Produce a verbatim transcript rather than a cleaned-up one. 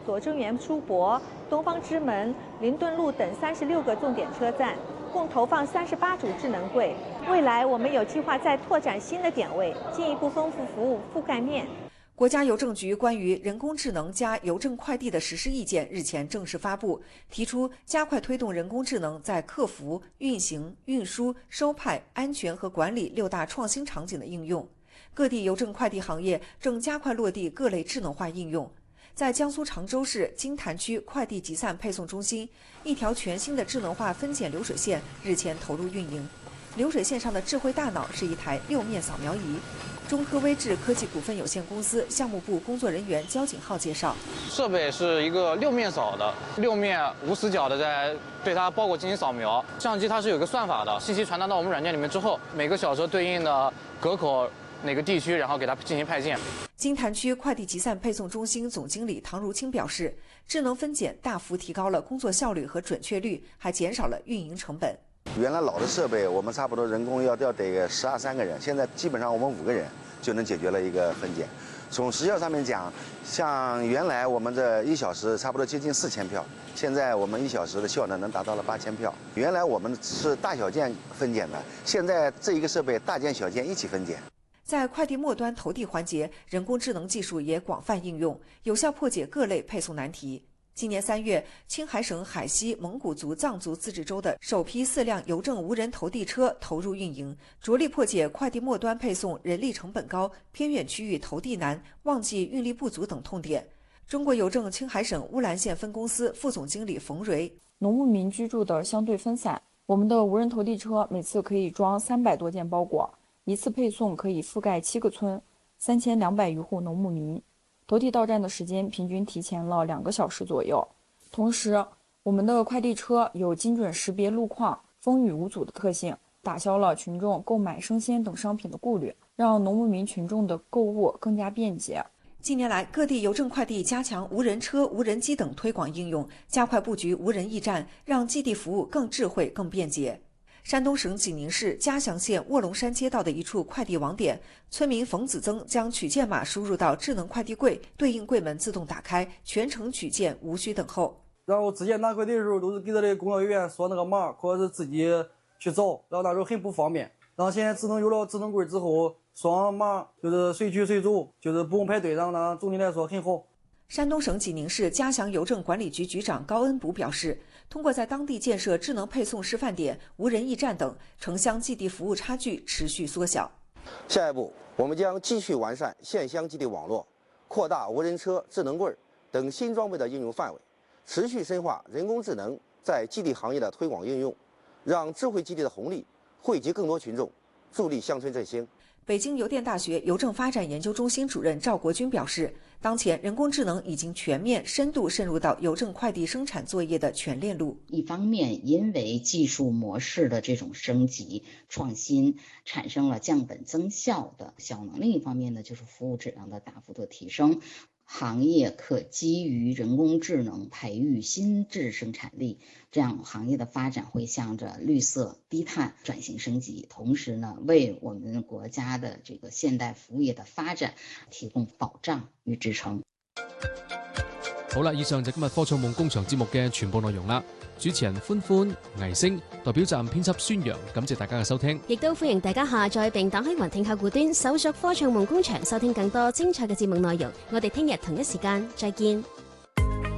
左增园书博、东方之门、林顿路等三十六个重点车站，共投放三十八组智能柜。未来我们有计划再拓展新的点位，进一步丰富服务覆盖面。 国家邮政局关于人工智能加邮政快递的实施意见日前正式发布，提出加快推动人工智能在客服、运行、运输、收派、安全和管理六大创新场景的应用。各地邮政快递行业正加快落地各类智能化应用。在江苏常州市金坛区快递集散配送中心，一条全新的智能化分拣流水线日前投入运营。流水线上的智慧大脑是一台六面扫描仪。中科微智科技股份有限公司项目部工作人员焦景浩介绍， 设备是一个六面扫的，六面无死角的在对它包裹进行扫描。相机它是有个算法的，信息传达到我们软件里面之后，每个小时对应的隔口哪个地区，然后给它进行派件。 金坛区快递集散配送中心总经理唐如清表示，智能分拣大幅提高了工作效率和准确率，还减少了运营成本。 原来老的设备，我们差不多人工要要得个十二三个人，现在基本上我们五个人就能解决了一个分拣。从时效上面讲，像原来我们这一小时差不多接近四千票，现在我们一小时的效能能达到了八千票。原来我们是大小件分拣的，现在这一个设备大件小件一起分拣。 在快递末端投递环节，人工智能技术也广泛应用，有效破解各类配送难题。今年三月，青海省海西蒙古族藏族自治州的首批四辆邮政无人投递车投入运营，着力破解快递末端配送人力成本高、偏远区域投递难、旺季运力不足等痛点。中国邮政青海省乌兰县分公司副总经理冯蕊： 农牧民居住的相对分散，我们的无人投递车每次可以装三百多件包裹，一次配送可以覆盖七个村，三千两百余户农牧民。投递到站的时间平均提前了两个小时左右。同时，我们的快递车有精准识别路况、风雨无阻的特性，打消了群众购买生鲜等商品的顾虑，让农牧民群众的购物更加便捷。 近年来，各地邮政快递加强无人车、无人机等推广应用，加快布局无人驿站，让寄递服务更智慧、更便捷。山东省济宁市嘉祥县卧龙山街道的一处快递网点，村民冯子增将取件码输入到智能快递柜，对应柜门自动打开，全程取件无需等候。 然后之前拿快递的时候都是给这里工作人员说那个码，或者是自己去找，然后那时候很不方便。然后现在智能有了智能柜之后，双码就是随取随走，就是不用排队，然后呢总体来说很好。 山东省济宁市嘉祥邮政管理局局长高恩补表示，通过在当地建设智能配送示范点、无人驿站等，城乡寄递服务差距持续缩小。 下一步，我们将继续完善县乡寄递网络，扩大无人车、智能柜等新装备的应用范围，持续深化人工智能在寄递行业的推广应用，让智慧寄递的红利惠及更多群众，助力乡村振兴。 北京邮电大学邮政发展研究中心主任赵国军表示，当前人工智能已经全面深度渗入到邮政快递生产作业的全链路。 一方面，因为技术模式的这种升级创新，产生了降本增效的效能；另一方面呢，就是服务质量的大幅度提升。行业可基于人工智能培育新质生产力，这样行业的发展会向着绿色低碳转型升级，同时呢，为我们国家的这个现代服务业的发展提供保障与支撑。 好啦，以上就今日科創夢工場節目嘅全部內容啦。主持人歡歡、倪星，代表站編輯孫陽，感謝大家嘅收聽。 亦都歡迎大家下載並打開雲聽客戶端，搜索科創夢工場，收聽更多精彩嘅節目內容。我哋聽日同一時間再見。